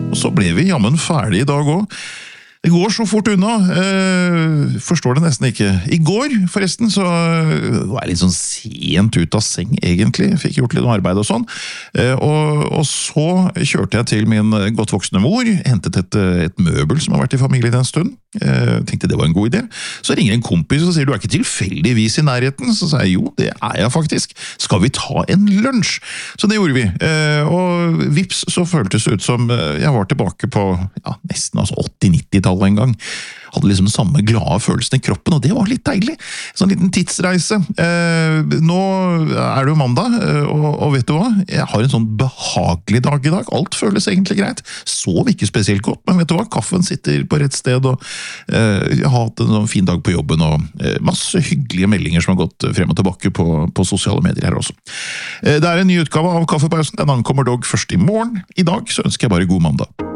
Og så ble vi jammen ferdig I dag også. Det går så fort unna, forstår det nesten ikke. I går, forresten, så var jeg litt sånn sent ut av seng, egentlig. Fikk gjort litt arbeid og sånn. Og så kjørte jeg til min godt voksne mor, hentet et møbel som har vært I familien en stund. Tenkte det var en god idé. Så ringer en kompis og sier, du ikke tilfeldigvis I nærheten? Så sa jeg, jo, det jeg faktisk. Skal vi ta en lunsj? Så det gjorde vi. Og vips, så føltes det ut som jeg var tilbake på nesten 80-90-tallet en gang. Hadde liksom den samme glade følelsen I kroppen, og det var litt deilig. Sånn liten tidsreise. Nå det jo mandag, og vet du hva? Jeg har en sånn behagelig dag I dag. Alt føles egentlig greit. Sov ikke spesielt godt, men vet du hva? Kaffen sitter på rett sted, og jeg har hatt en sånn fin dag på jobben, og masse hyggelige meldinger som har gått frem og tilbake på sosiale medier her også. Det en ny utgave av Kaffepausen. Den ankommer dog først I morgen. I dag så ønsker jeg bare god mandag.